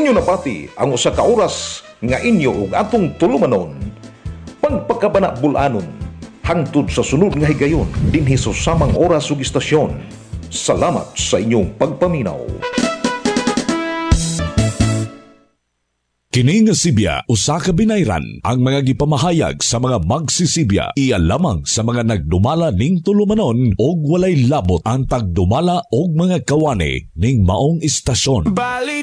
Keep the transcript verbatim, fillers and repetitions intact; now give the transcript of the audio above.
inyo napati ang usa ka oras nga inyo ug atong tulumanon. Pagpakabana-bulanon hangtod sa sunod nga higayon dinhi sa samang oras ug istasyon. Salamat sa inyong pagpaminaw. Kini nga Sibya usa ka binayran ang mga gipamahayag sa mga magsisibya iya lamang sa mga nagdumala ning tulumanon og walay labot ang tagdumala og mga kawani ning maong istasyon. Bali